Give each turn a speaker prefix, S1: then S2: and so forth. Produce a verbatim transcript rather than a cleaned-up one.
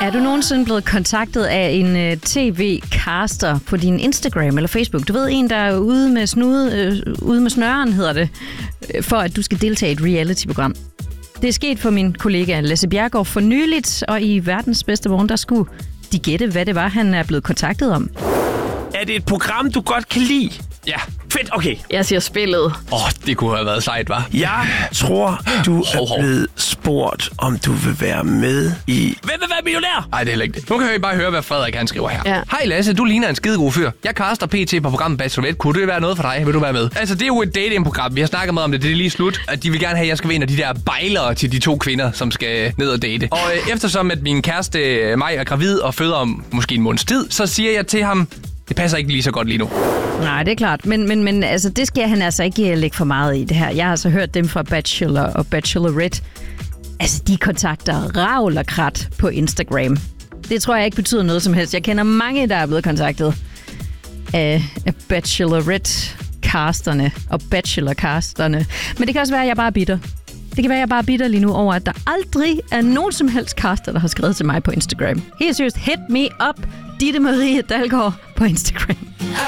S1: Er du nogensinde blevet kontaktet af en uh, tv-caster på din Instagram eller Facebook? Du ved, en, der er ude med, snude, uh, ude med snøren, hedder det, uh, for at du skal deltage i et reality-program. Det er sket for min kollega Lasse Bjerregaard for nyligt, og i verdens bedste morgen, der skulle de gætte, hvad det var, han er blevet kontaktet om.
S2: Er det et program, du godt kan lide?
S3: Ja.
S2: Fedt, okay.
S1: Jeg siger spillet.
S3: Åh, oh, det kunne have været sejt, hva'?
S2: Jeg tror, du
S3: hov,
S2: er
S3: hov.
S2: blevet spurgt, om du vil være med i... Hvem vil være millionær?
S3: Nej, det er heller ikke det. Nu kan vi bare høre, hvad Frederik han skriver her.
S1: Ja.
S3: Hej Lasse, du ligner en skidegod fyr. Jeg kaster P T på programmet Bachelorette. Kunne det være noget for dig? Vil du være med? Altså, det er jo et datingprogram. Vi har snakket meget om det. Det er lige slut. At de vil gerne have, at jeg skal være en af de der bejlere til de to kvinder, som skal ned og date. Og øh, eftersom at min kæreste øh, mig er gravid og føder om måske en måneds tid, så siger jeg til ham, det passer ikke lige så godt lige nu.
S1: Nej, det er klart. Men, men, men altså, det skal han altså ikke lægge for meget i det her. Jeg har altså hørt dem fra Bachelor og Bachelorette. Altså, de kontakter ravl og krat på Instagram. Det tror jeg ikke betyder noget som helst. Jeg kender mange, der er blevet kontaktet af, af Bachelorette-casterne og Bachelor-casterne. Men det kan også være, at jeg bare er bitter. Det kan være, at jeg bare er bitter lige nu over, at der aldrig er nogen som helst caster, der har skrevet til mig på Instagram. Helt seriøst, hit me up, Ditte Marie Dalgaard på Instagram.